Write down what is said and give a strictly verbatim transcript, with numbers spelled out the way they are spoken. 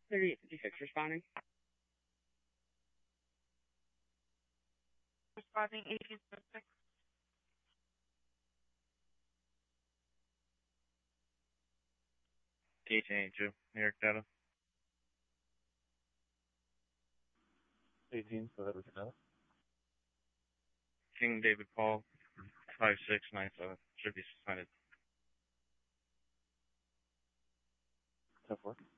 thirty-eight fifty-six responding. Responding eighteen fifty-six. eighteen eighty-two, New York data. eighteen, go ahead with your data. King David Paul, five six nine seven, should be suspended. ten four.